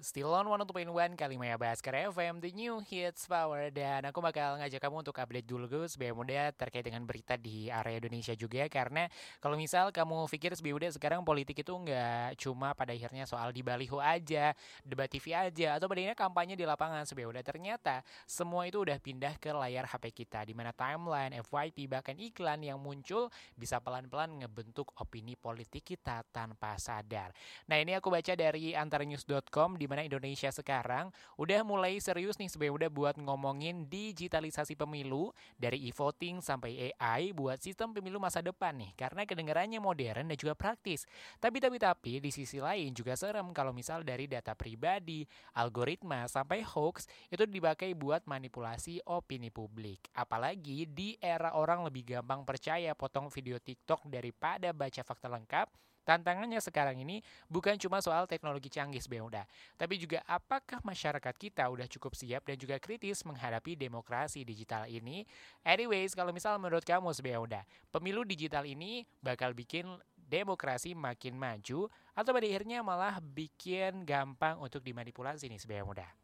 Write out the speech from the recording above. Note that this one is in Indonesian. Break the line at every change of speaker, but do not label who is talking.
Still on 102.1 Kalimaya Baskar FM, The New Hits Power. Dan aku bakal ngajak kamu untuk update dulu sebagai muda terkait dengan berita di area Indonesia juga. Karena kalau misal kamu pikir sebagai muda sekarang politik itu nggak cuma pada akhirnya soal di baliho aja, debat TV aja, atau pada akhirnya kampanye di lapangan sebagai muda. Ternyata semua itu udah pindah ke layar HP kita, di mana timeline, FYP, bahkan iklan yang muncul bisa pelan-pelan ngebentuk opini politik kita tanpa sadar. Nah, ini aku baca dari antarnews.com, di mana Indonesia sekarang udah mulai serius nih sebenarnya udah buat ngomongin digitalisasi pemilu dari e-voting sampai AI buat sistem pemilu masa depan nih, karena kedengarannya modern dan juga praktis. Tapi di sisi lain juga serem kalau misal dari data pribadi, algoritma sampai hoax itu dipakai buat manipulasi opini publik. Apalagi di era orang lebih gampang percaya potong video TikTok daripada baca fakta lengkap. Tantangannya sekarang ini bukan cuma soal teknologi canggih sebenarnya, tapi juga apakah masyarakat kita udah cukup siap dan juga kritis menghadapi demokrasi digital ini. Anyways, kalau misal menurut kamu sebenarnya pemilu digital ini bakal bikin demokrasi makin maju atau pada akhirnya malah bikin gampang untuk dimanipulasi nih sebenarnya.